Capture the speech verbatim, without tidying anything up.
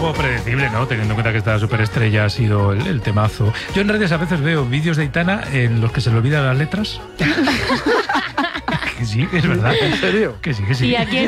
poco predecible, ¿no? Teniendo en cuenta que esta superestrella ha sido el, el temazo. Yo en redes a veces veo vídeos de Aitana en los que se le olvidan las letras. Que sí, que es verdad. ¿En serio? Que sí, que sí. ¿Y a quién